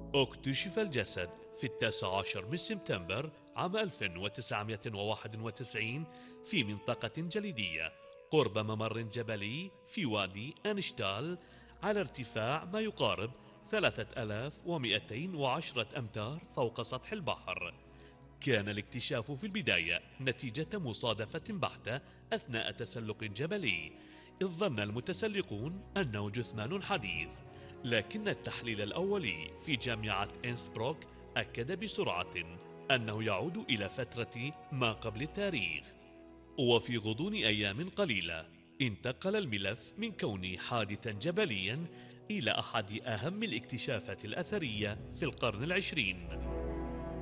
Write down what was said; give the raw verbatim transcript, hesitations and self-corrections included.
اكتشف الجسد في التاسع عشر من سبتمبر عام ألف وتسعمائة وواحد وتسعين في منطقة جليدية قرب ممر جبلي في وادي أنشتال على ارتفاع ما يقارب ثلاثة آلاف ومئتين وعشرة أمتار فوق سطح البحر. كان الاكتشاف في البداية نتيجة مصادفة بحتة أثناء تسلق جبلي، إذ ظن المتسلقون أنه جثمان حديث، لكن التحليل الأولي في جامعة إنسبروك أكد بسرعة أنه يعود إلى فترة ما قبل التاريخ. وفي غضون أيام قليلة انتقل الملف من كونه حادثا جبليا إلى أحد أهم الاكتشافات الأثرية في القرن العشرين.